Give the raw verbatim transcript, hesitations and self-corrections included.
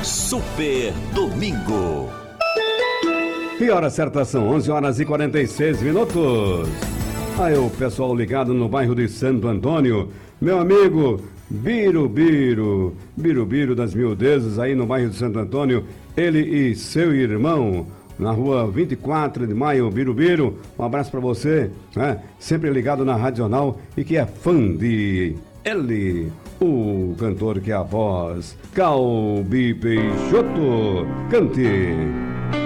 Super Domingo. E hora certa são onze horas e quarenta e seis minutos. Aí o pessoal ligado no bairro de Santo Antônio, meu amigo Birubiru, Birubiru das Miudezas, aí no bairro de Santo Antônio, ele e seu irmão, na rua vinte e quatro de maio, Birubiru, um abraço pra você, né? Sempre ligado na Rádio Jornal e que é fã de ele, o cantor que é a voz, Calbi Peixoto. Cante!